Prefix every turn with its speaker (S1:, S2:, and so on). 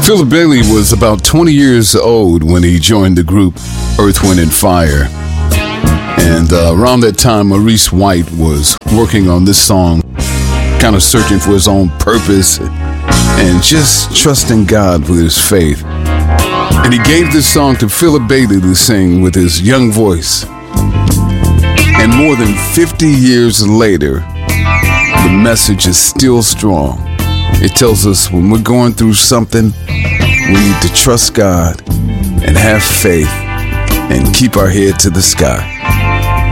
S1: Philip Bailey was about 20 years old when he joined the group Earth, Wind & Fire. And around that time, Maurice White was working on this song, kind of searching for his own purpose and just trusting God with his faith. And he gave this song to Philip Bailey to sing with his young voice. And more than 50 years later, the message is still strong. It tells us when we're going through something, we need to trust God and have faith and keep our head to the sky.